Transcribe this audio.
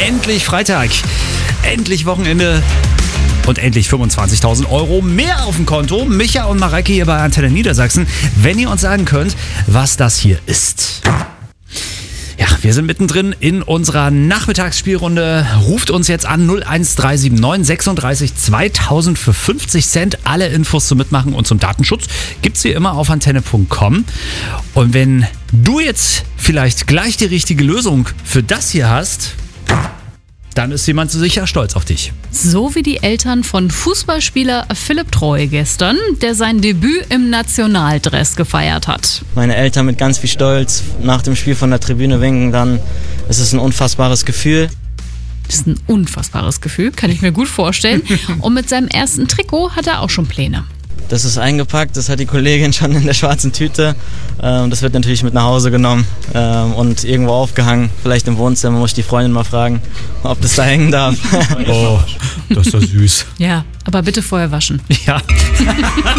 Endlich Freitag, endlich Wochenende und endlich 25.000 Euro mehr auf dem Konto. Micha und Mareike hier bei Antenne Niedersachsen. Wenn ihr uns sagen könnt, was das hier ist. Ja, wir sind mittendrin in unserer Nachmittagsspielrunde. Ruft uns jetzt an 01379 36 2000 für 50 Cent. Alle Infos zum Mitmachen und zum Datenschutz gibt's hier immer auf antenne.com. Und wenn du jetzt vielleicht gleich die richtige Lösung für das hier hast, dann ist jemand so sicher stolz auf dich. So wie die Eltern von Fußballspieler Philipp Treu gestern, der sein Debüt im Nationaldress gefeiert hat. Meine Eltern mit ganz viel Stolz nach dem Spiel von der Tribüne winken dann. Es ist ein unfassbares Gefühl. Das ist ein unfassbares Gefühl, kann ich mir gut vorstellen. Und mit seinem ersten Trikot hat er auch schon Pläne. Das ist eingepackt, das hat die Kollegin schon in der schwarzen Tüte. Das wird natürlich mit nach Hause genommen und irgendwo aufgehangen. Vielleicht im Wohnzimmer, muss ich die Freundin mal fragen, ob das da hängen darf. Oh, das ist doch süß. Ja, aber bitte vorher waschen. Ja.